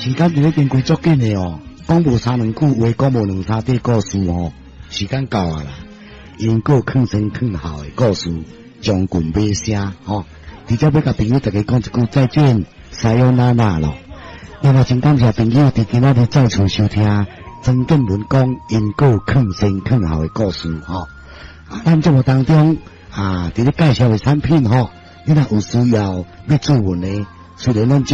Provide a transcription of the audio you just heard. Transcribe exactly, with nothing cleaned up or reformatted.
时间伫咧经过足紧的哦，讲无三两句话，讲无两三块故事哦，时间到啊啦。因果劝生劝后的故事，将军尾声吼。直接要甲朋友大家讲一句再见，撒由那拉咯。另外，真感谢朋友伫今仔日再次收听曾建文讲因果劝生劝后的故事吼。啊，咱节目当中啊，伫咧介绍的产品吼，你若有需要要咨询的，虽然咱